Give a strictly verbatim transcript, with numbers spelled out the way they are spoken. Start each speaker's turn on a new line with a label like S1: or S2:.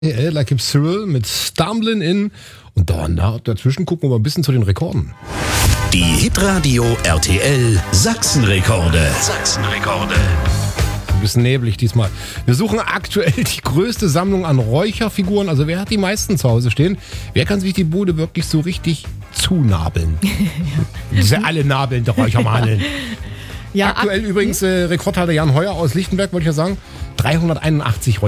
S1: Da gibt es Cyril mit Stumblin' In und danach, dazwischen gucken wir mal ein bisschen zu den Rekorden.
S2: Die Hitradio R T L Sachsenrekorde. Sachsenrekorde.
S1: Ein bisschen neblig diesmal. Wir suchen aktuell die größte Sammlung an Räucherfiguren. Also wer hat die meisten zu Hause stehen? Wer kann sich die Bude wirklich so richtig zunabeln? Ja. Diese alle Nabeln der Räuchermadeln.
S3: Ja,
S1: aktuell
S3: ak-
S1: übrigens äh, Rekordhalter Jan Heuer aus Lichtenberg, wollte ich ja sagen. dreihunderteinundachtzig Räucher.